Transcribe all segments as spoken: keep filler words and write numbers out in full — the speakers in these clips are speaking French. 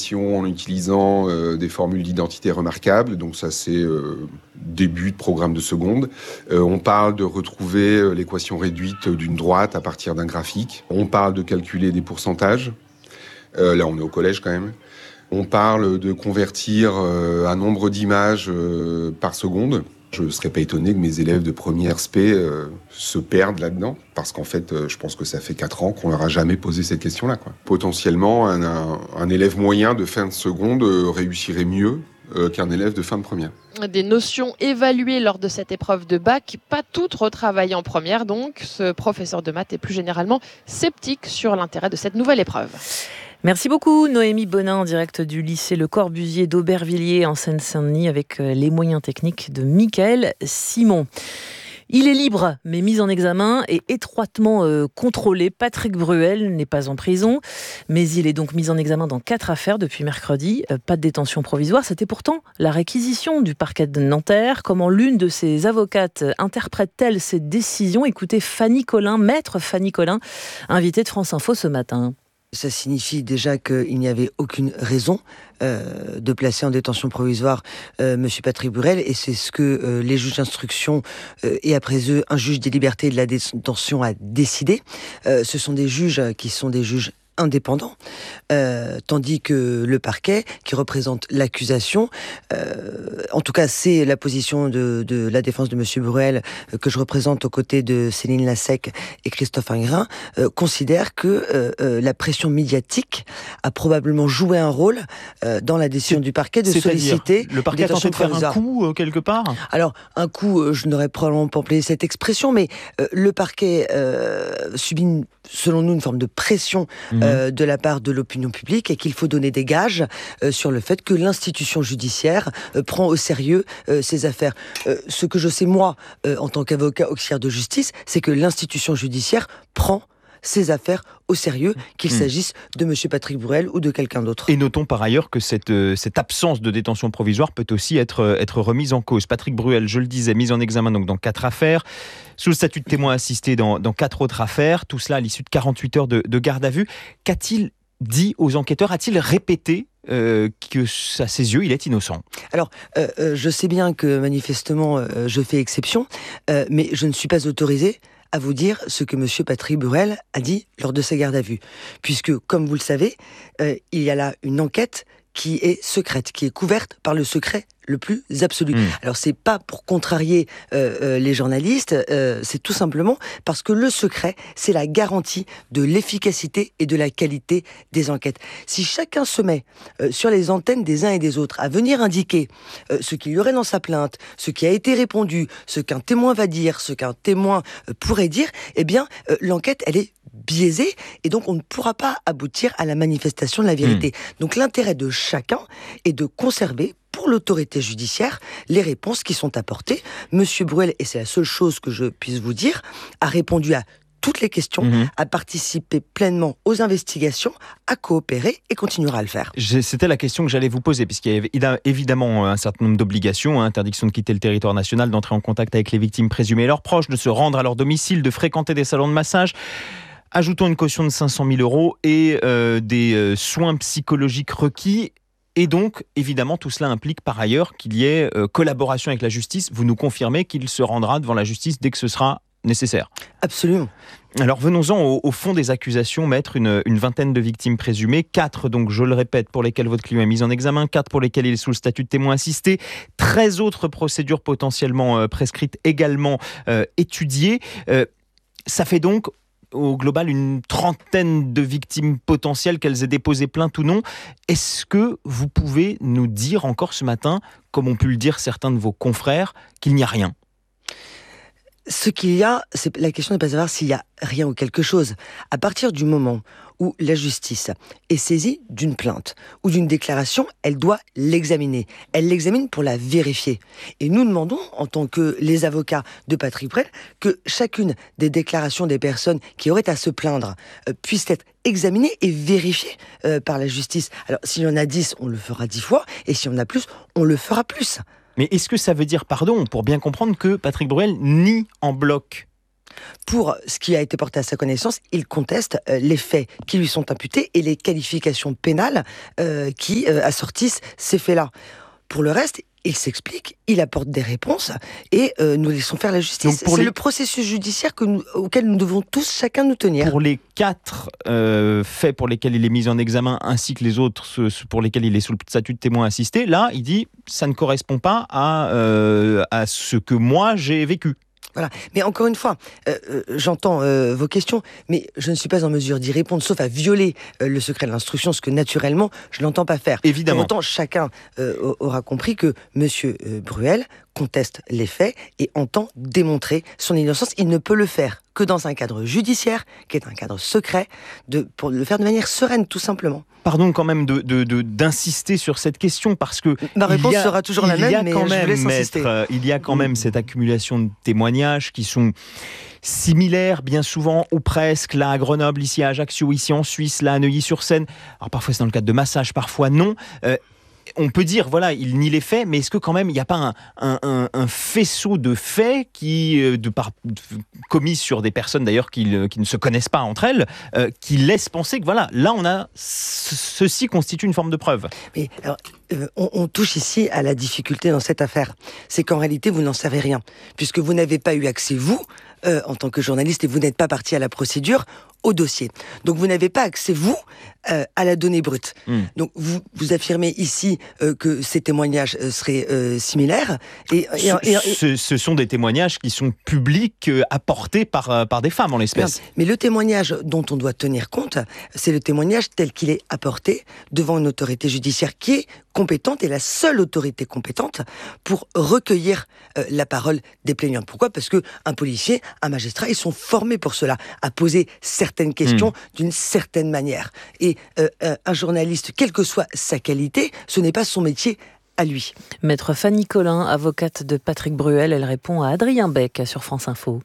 l'équation en utilisant euh, des formules d'identité remarquables. Donc ça, c'est euh, début de programme de seconde. Euh, on parle de retrouver euh, l'équation réduite d'une droite à partir d'un graphique. On parle de calculer des pourcentages. Euh, là, on est au collège quand même. On parle de convertir euh, un nombre d'images euh, par seconde. Je ne serais pas étonné que mes élèves de première S P euh, se perdent là-dedans, parce qu'en fait, euh, je pense que ça fait quatre ans qu'on leur a jamais posé cette question-là, quoi. Potentiellement, un, un, un élève moyen de fin de seconde euh, réussirait mieux euh, qu'un élève de fin de première. Des notions évaluées lors de cette épreuve de bac, pas toutes retravaillées en première, donc ce professeur de maths est plus généralement sceptique sur l'intérêt de cette nouvelle épreuve. Merci beaucoup Noémie Bonin en direct du lycée Le Corbusier d'Aubervilliers en Seine-Saint-Denis avec les moyens techniques de Michael Simon. Il est libre, mais mis en examen et étroitement euh, contrôlé. Patrick Bruel n'est pas en prison, mais il est donc mis en examen dans quatre affaires depuis mercredi. Euh, pas de détention provisoire. C'était pourtant la réquisition du parquet de Nanterre. Comment l'une de ses avocates interprète-t-elle ces décisions ? Écoutez Fanny Collin, maître Fanny Collin, invitée de France Info ce matin. Ça signifie déjà qu'il n'y avait aucune raison euh, de placer en détention provisoire euh, M. Patrick Bruel, et c'est ce que euh, les juges d'instruction euh, et après eux un juge des libertés et de la détention a décidé. Euh, ce sont des juges qui sont des juges indépendant, euh, tandis que le parquet, qui représente l'accusation, euh, en tout cas c'est la position de, de la défense de M. Bruel, euh, que je représente aux côtés de Céline Lassec et Christophe Ingrin, euh, considère que euh, euh, la pression médiatique a probablement joué un rôle euh, dans la décision c'est, du parquet de solliciter... Le parquet a tenté de faire un coup, euh, quelque part ? Alors, un coup, euh, je n'aurais probablement pas employé cette expression, mais euh, le parquet euh, subit, une, selon nous, une forme de pression mmh. Euh, de la part de l'opinion publique, et qu'il faut donner des gages euh, sur le fait que l'institution judiciaire euh, prend au sérieux euh, ces affaires. Euh, ce que je sais, moi, euh, en tant qu'avocat auxiliaire de justice, c'est que l'institution judiciaire prend ces affaires au sérieux, qu'il mmh. s'agisse de M. Patrick Bruel ou de quelqu'un d'autre. Et notons par ailleurs que cette, euh, cette absence de détention provisoire peut aussi être, euh, être remise en cause. Patrick Bruel, je le disais, mis en examen donc dans quatre affaires, sous le statut de témoin assisté dans, dans quatre autres affaires, tout cela à l'issue de quarante-huit heures de, de garde à vue. Qu'a-t-il dit aux enquêteurs ? A-t-il répété euh, que, à ses yeux, il est innocent ? Alors, euh, euh, je sais bien que manifestement, euh, je fais exception, euh, mais je ne suis pas autorisé à vous dire ce que M. Patrick Bruel a dit lors de sa garde à vue. Puisque, comme vous le savez, euh, il y a là une enquête qui est secrète, qui est couverte par le secret le plus absolu. Mmh. Alors c'est pas pour contrarier euh, euh, les journalistes, euh, c'est tout simplement parce que le secret, c'est la garantie de l'efficacité et de la qualité des enquêtes. Si chacun se met euh, sur les antennes des uns et des autres à venir indiquer euh, ce qu'il y aurait dans sa plainte, ce qui a été répondu, ce qu'un témoin va dire, ce qu'un témoin euh, pourrait dire, eh bien euh, l'enquête, elle est biaisée, et donc on ne pourra pas aboutir à la manifestation de la vérité. Mmh. Donc l'intérêt de chacun est de conserver pour l'autorité judiciaire les réponses qui sont apportées. Monsieur Bruel, et c'est la seule chose que je puisse vous dire, a répondu à toutes les questions, mmh. a participé pleinement aux investigations, a coopéré et continuera à le faire. C'était la question que j'allais vous poser, puisqu'il y a évidemment un certain nombre d'obligations, hein, interdiction de quitter le territoire national, d'entrer en contact avec les victimes présumées et leurs proches, de se rendre à leur domicile, de fréquenter des salons de massage. Ajoutons une caution de cinq cent mille euros et euh, des euh, soins psychologiques requis. Et donc, évidemment, tout cela implique par ailleurs qu'il y ait euh, collaboration avec la justice. Vous nous confirmez qu'il se rendra devant la justice dès que ce sera nécessaire ? Absolument. Alors venons-en au, au fond des accusations, maître. Une, une vingtaine de victimes présumées, quatre, donc je le répète, pour lesquelles votre client est mis en examen, quatre pour lesquelles il est sous le statut de témoin assisté, treize autres procédures potentiellement euh, prescrites également euh, étudiées. Euh, ça fait donc au global une trentaine de victimes potentielles, qu'elles aient déposé plainte ou non. Est-ce que vous pouvez nous dire encore ce matin, comme ont pu le dire certains de vos confrères, qu'il n'y a rien ? Ce qu'il y a, c'est, la question n'est pas de savoir s'il y a rien ou quelque chose. À partir du moment où la justice est saisie d'une plainte ou d'une déclaration, elle doit l'examiner. Elle l'examine pour la vérifier. Et nous demandons, en tant que les avocats de Patrick Bruel, que chacune des déclarations des personnes qui auraient à se plaindre euh, puisse être examinée et vérifiée euh, par la justice. Alors, s'il y en a dix, on le fera dix fois, et s'il y en a plus, on le fera plus. Mais est-ce que ça veut dire, pardon, pour bien comprendre, que Patrick Bruel nie en bloc ? pour ce qui a été porté à sa connaissance, il conteste euh, les faits qui lui sont imputés et les qualifications pénales euh, qui euh, assortissent ces faits-là. Pour le reste, il s'explique, il apporte des réponses et euh, nous laissons faire la justice. C'est les... le processus judiciaire que nous, auquel nous devons tous chacun nous tenir. Pour les quatre euh, faits pour lesquels il est mis en examen, ainsi que les autres ceux, ceux pour lesquels il est sous le statut de témoin assisté, là, il dit ça ne correspond pas à, euh, à ce que moi j'ai vécu. Voilà. Mais encore une fois, euh, euh, j'entends euh, vos questions, mais je ne suis pas en mesure d'y répondre, sauf à violer euh, le secret de l'instruction, ce que naturellement, je n'entends pas faire. Évidemment. Pour autant, chacun euh, aura compris que Monsieur euh, Bruel conteste les faits et entend démontrer son innocence. Il ne peut le faire que dans un cadre judiciaire, qui est un cadre secret, de, pour le faire de manière sereine, tout simplement. Pardon quand même de, de, de, d'insister sur cette question, parce que... Ma réponse a, sera toujours la même, mais quand je même, vous laisse maître, insister. Euh, il y a quand même cette accumulation de témoignages qui sont similaires bien souvent, ou presque, là à Grenoble, ici à Ajaccio, ici en Suisse, là à Neuilly-sur-Seine. Alors parfois c'est dans le cadre de massages, parfois non. Euh, On peut dire, voilà, il nie les faits, mais est-ce que quand même il n'y a pas un, un, un, un faisceau de faits qui, de par, de, commis sur des personnes d'ailleurs qui, qui ne se connaissent pas entre elles, euh, qui laissent penser que voilà, là on a ceci constitue une forme de preuve. Mais alors, euh, on, on touche ici à la difficulté dans cette affaire. C'est qu'en réalité vous n'en savez rien, puisque vous n'avez pas eu accès, vous, euh, en tant que journaliste, et vous n'êtes pas parti à la procédure, au dossier. Donc vous n'avez pas accès, vous, euh, à la donnée brute. Mmh. Donc vous, vous affirmez ici euh, que ces témoignages euh, seraient euh, similaires. Et, et, ce, et, et, ce, ce sont des témoignages qui sont publics, euh, apportés par, euh, par des femmes en l'espèce. Mais le témoignage dont on doit tenir compte, c'est le témoignage tel qu'il est apporté devant une autorité judiciaire qui est compétente, et la seule autorité compétente pour recueillir euh, la parole des plaignants. Pourquoi ? Parce que un policier, un magistrat, ils sont formés pour cela, à poser certaines questions mmh. d'une certaine manière. Et euh, un journaliste, quelle que soit sa qualité, ce n'est pas son métier à lui. Maître Fanny Collin, avocate de Patrick Bruel, elle répond à Adrien Beck sur France Info.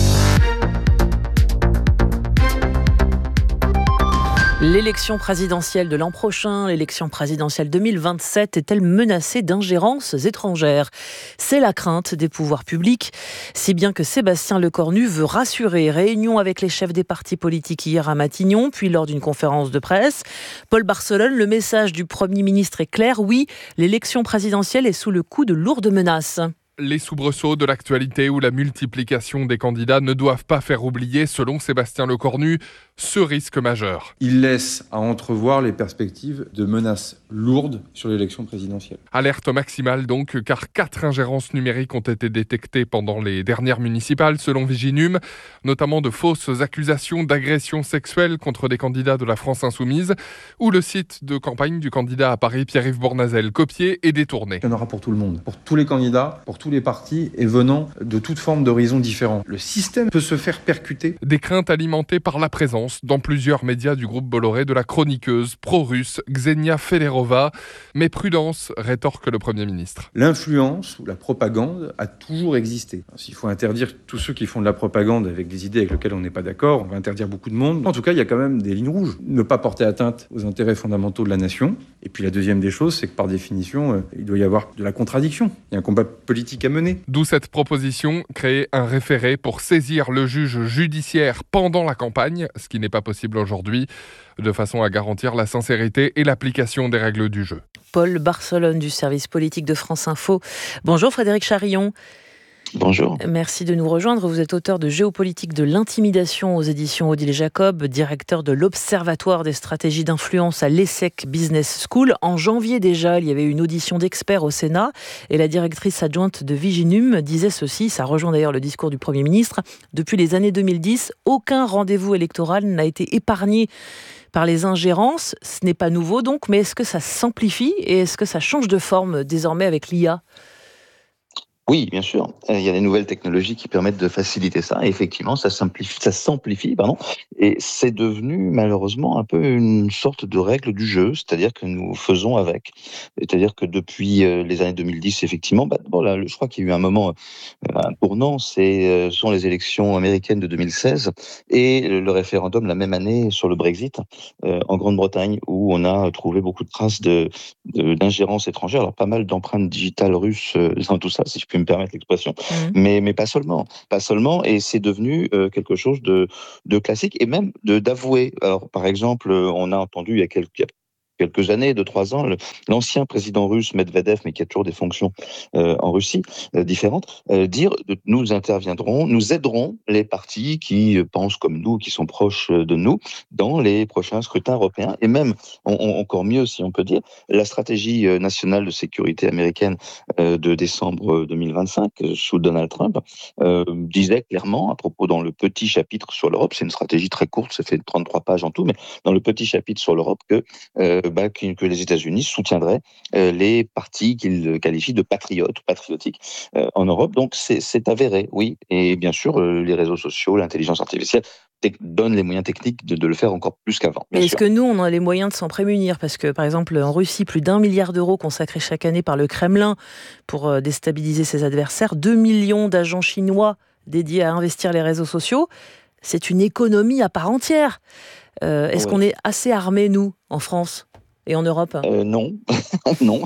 L'élection présidentielle de l'an prochain, l'élection présidentielle deux mille vingt-sept, est-elle menacée d'ingérences étrangères ? C'est la crainte des pouvoirs publics, si bien que Sébastien Lecornu veut rassurer. Réunion avec les chefs des partis politiques hier à Matignon, puis lors d'une conférence de presse. Paul Barcelone, le message du Premier ministre est clair. Oui, l'élection présidentielle est sous le coup de lourdes menaces. Les soubresauts de l'actualité ou la multiplication des candidats ne doivent pas faire oublier, selon Sébastien Lecornu, ce risque majeur. Il laisse à entrevoir les perspectives de menaces lourdes sur l'élection présidentielle. Alerte maximale donc, car quatre ingérences numériques ont été détectées pendant les dernières municipales, selon Viginum, notamment de fausses accusations d'agression sexuelle contre des candidats de la France Insoumise, ou le site de campagne du candidat à Paris, Pierre-Yves Bournazel, copié et détourné. Il y en aura pour tout le monde, pour tous les candidats, pour tous les partis et venant de toutes formes d'horizons différents. Le système peut se faire percuter. Des craintes alimentées par la présence dans plusieurs médias du groupe Bolloré de la chroniqueuse pro-russe Ksenia Federova. Mais prudence, rétorque le Premier ministre. L'influence ou la propagande a toujours existé. S'il faut interdire tous ceux qui font de la propagande avec des idées avec lesquelles on n'est pas d'accord, on va interdire beaucoup de monde. En tout cas, il y a quand même des lignes rouges. Ne pas porter atteinte aux intérêts fondamentaux de la nation. Et puis la deuxième des choses, c'est que par définition, euh, il doit y avoir de la contradiction. Il y a un combat politique à mener. D'où cette proposition, créer un référé pour saisir le juge judiciaire pendant la campagne, ce qui n'est pas possible aujourd'hui, de façon à garantir la sincérité et l'application des règles du jeu. Paul Barcelone du service politique de France Info. Bonjour Frédéric Charillon. Bonjour. Merci de nous rejoindre. Vous êtes auteur de Géopolitique de l'intimidation aux éditions Odile Jacob, directeur de l'Observatoire des stratégies d'influence à l'ESSEC Business School. En janvier déjà, il y avait une audition d'experts au Sénat et la directrice adjointe de Viginum disait ceci, ça rejoint d'ailleurs le discours du Premier ministre. Depuis les années deux mille dix, aucun rendez-vous électoral n'a été épargné par les ingérences. Ce n'est pas nouveau donc, mais est-ce que ça s'amplifie et est-ce que ça change de forme désormais avec l'I A ? Oui, bien sûr. Il y a des nouvelles technologies qui permettent de faciliter ça. Et effectivement, ça simplifie, ça s'amplifie, pardon. Et c'est devenu malheureusement un peu une sorte de règle du jeu, c'est-à-dire que nous faisons avec. C'est-à-dire que depuis les années deux mille dix, effectivement, bah, bon, là, je crois qu'il y a eu un moment, un tournant, c'est, ce sont les élections américaines de deux mille seize et le référendum la même année sur le Brexit euh, en Grande-Bretagne, où on a trouvé beaucoup de traces de, de, d'ingérence étrangère. Alors pas mal d'empreintes digitales russes dans tout ça, si je puis me permettre l'expression, Mmh. mais, mais pas seulement, pas seulement, et c'est devenu euh, quelque chose de, de classique, et même de, d'avouer. Alors, par exemple, on a entendu il y a quelques, il y a quelques années, deux, trois ans, le- l'ancien président russe Medvedev, mais qui a toujours des fonctions euh, en Russie euh, différentes, euh, dire de- nous interviendrons, nous aiderons les partis qui euh, pensent comme nous, qui sont proches euh, de nous, dans les prochains scrutins européens, et même, on- on- encore mieux si on peut dire, la stratégie euh, nationale de sécurité américaine euh, de décembre deux mille vingt-cinq, euh, sous Donald Trump, euh, disait clairement, à propos dans le petit chapitre sur l'Europe, c'est une stratégie très courte, ça fait trente-trois pages en tout, mais dans le petit chapitre sur l'Europe, que, euh, bah, que, que les États-Unis soutiendraient euh, les partis qu'ils qualifient de patriotes, patriotiques euh, en Europe. Donc c'est c'est avéré, oui. Et bien sûr, euh, les réseaux sociaux, l'intelligence artificielle tec- donnent les moyens techniques de, de le faire encore plus qu'avant, bien Mais est-ce sûr. que nous, on a les moyens de s'en prémunir? Parce que, par exemple, en Russie, plus d'un milliard d'euros consacrés chaque année par le Kremlin pour euh, déstabiliser ses adversaires, deux millions d'agents chinois dédiés à investir les réseaux sociaux, c'est une économie à part entière. Euh, est-ce Oui. qu'on est assez armés, nous, en France et en Europe? Euh, non, non.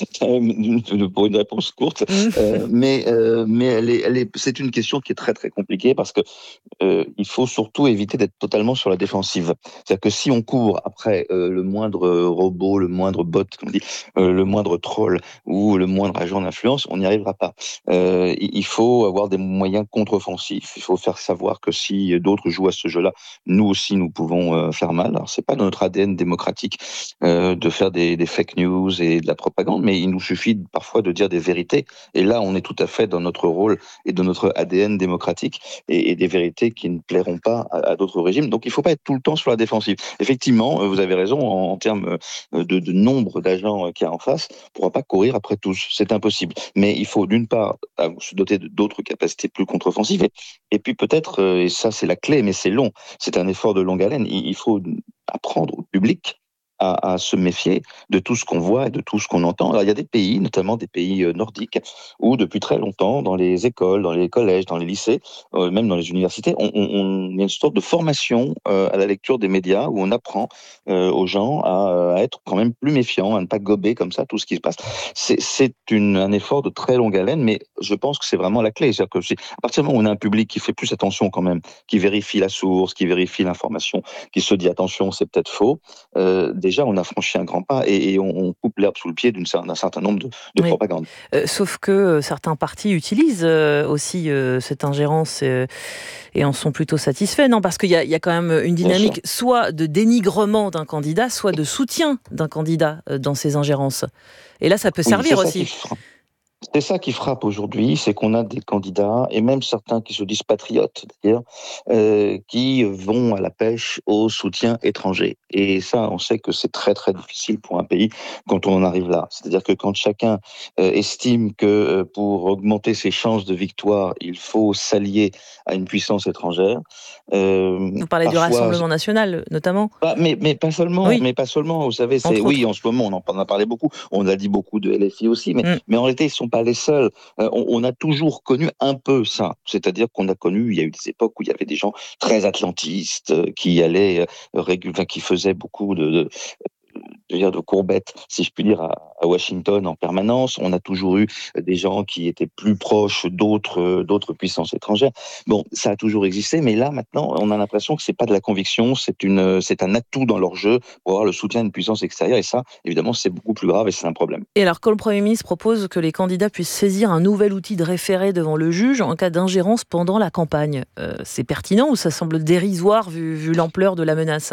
Euh, pour une réponse courte, Mmh. euh, mais euh, mais elle est, elle est, c'est une question qui est très très compliquée parce que euh, il faut surtout éviter d'être totalement sur la défensive. C'est-à-dire que si on court après euh, le moindre robot, le moindre bot, comme on dit, euh, le moindre troll ou le moindre agent d'influence, on n'y arrivera pas. Euh, il il faut avoir des moyens contre-offensifs. Il faut faire savoir que si d'autres jouent à ce jeu-là, nous aussi nous pouvons euh, faire mal. Alors c'est pas dans notre A D N démocratique euh, de faire des, des fake news et de la propagande, mais il nous suffit parfois de dire des vérités. Et là, on est tout à fait dans notre rôle et dans notre A D N démocratique, et, et des vérités qui ne plairont pas à, à d'autres régimes. Donc il ne faut pas être tout le temps sur la défensive. Effectivement, euh, vous avez raison, en, en termes euh, de, de nombre d'agents euh, qu'il y a en face, on ne pourra pas courir après tous. C'est impossible. Mais il faut d'une part euh, se doter de- d'autres capacités plus contre-offensives, et, et puis peut-être, euh, et ça c'est la clé, mais c'est long, c'est un effort de longue haleine, il, il faut apprendre au public à, à se méfier de tout ce qu'on voit et de tout ce qu'on entend. Alors, il y a des pays, notamment des pays euh, nordiques, où depuis très longtemps, dans les écoles, dans les collèges, dans les lycées, euh, même dans les universités, on, on, on- il y a une sorte de formation euh, à la lecture des médias où on apprend euh, aux gens à, à être quand même plus méfiants, à ne pas gober comme ça tout ce qui se passe. C'est c'est une- un effort de très longue haleine, mais je pense que c'est vraiment la clé. C'est-à-dire que c'est- à partir du moment où on a un public qui fait plus attention quand même, qui vérifie la source, qui vérifie l'information, qui se dit attention, c'est peut-être faux, euh, déjà on a franchi un grand pas, et, et on, on coupe l'herbe sous le pied d'une cer- d'un certain nombre de, de Oui. propagandes. Euh, sauf que euh, certains partis utilisent euh, aussi euh, cette ingérence euh, et en sont plutôt satisfaits, non? Parce qu'il y a, il y a quand même une Bien sûr. dynamique soit de dénigrement d'un candidat, soit de soutien d'un candidat euh, dans ces ingérences. Et là, ça peut Oui, c'est servir ça qui aussi. frappe. C'est ça qui frappe aujourd'hui, c'est qu'on a des candidats, et même certains qui se disent patriotes d'ailleurs, euh, qui vont à la pêche au soutien étranger. Et ça, on sait que c'est très très difficile pour un pays quand on en arrive là. C'est-à-dire que quand chacun euh, estime que euh, pour augmenter ses chances de victoire, il faut s'allier à une puissance étrangère, euh, Vous parlez du parfois. Rassemblement national, notamment. Bah, mais, mais pas seulement, Oui, mais pas seulement. Vous savez, c'est entre oui, autres. en ce moment, on en, on en a parlé beaucoup. On a dit beaucoup de L F I aussi, mais, Mm. mais en réalité, ils ne sont pas les seuls. Euh, on, on a toujours connu un peu ça. C'est-à-dire qu'on a connu, il y a eu des époques où il y avait des gens très atlantistes euh, qui allaient euh, régu- enfin, qui faisaient beaucoup de, de, de, dire de courbettes, si je puis dire, à, à Washington en permanence. On a toujours eu des gens qui étaient plus proches d'autres euh, d'autres puissances étrangères. Bon, ça a toujours existé, mais là maintenant, on a l'impression que c'est pas de la conviction, c'est une c'est un atout dans leur jeu pour avoir le soutien d'une puissance extérieure. Et ça, évidemment, c'est beaucoup plus grave et c'est un problème. Et alors, quand le Premier ministre propose que les candidats puissent saisir un nouvel outil de référé devant le juge en cas d'ingérence pendant la campagne, euh, c'est pertinent ou ça semble dérisoire vu, vu l'ampleur de la menace?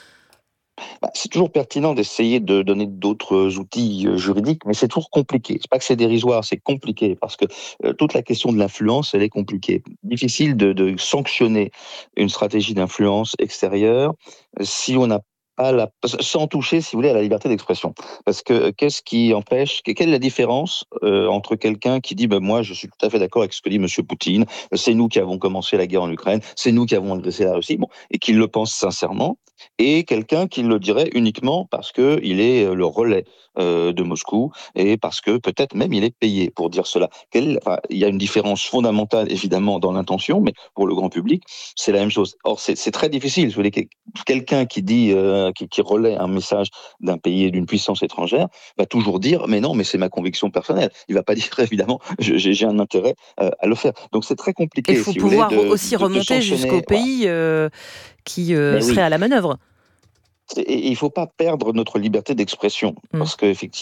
Bah, c'est toujours pertinent d'essayer de donner d'autres outils euh, juridiques, mais c'est toujours compliqué. C'est pas que c'est dérisoire, c'est compliqué parce que euh, toute la question de l'influence, elle est compliquée. Difficile de, de sanctionner une stratégie d'influence extérieure euh, si on n'a pas la, sans toucher, si vous voulez, à la liberté d'expression. Parce que euh, qu'est-ce qui empêche, que- quelle est la différence euh, entre quelqu'un qui dit, ben moi, je suis tout à fait d'accord avec ce que dit Monsieur Poutine, c'est nous qui avons commencé la guerre en Ukraine, c'est nous qui avons agressé la Russie, bon, et qui le pense sincèrement, et quelqu'un qui le dirait uniquement parce qu'il est le relais euh, de Moscou et parce que peut-être même il est payé pour dire cela. Quelle, enfin, il y a une différence fondamentale évidemment dans l'intention, mais pour le grand public, c'est la même chose. Or, c'est, c'est très difficile. Vous voulez, quelqu'un qui dit, euh, qui, qui relaie un message d'un pays et d'une puissance étrangère va toujours dire, mais non, mais c'est ma conviction personnelle. Il va pas dire évidemment, j'ai, j'ai un intérêt euh, à le faire. Donc c'est très compliqué. Il faut si pouvoir vous voulez, de, aussi de, de remonter jusqu'au pays euh, qui euh, serait oui. à la manœuvre. Et il ne faut pas perdre notre liberté d'expression, mmh. parce qu'effectivement,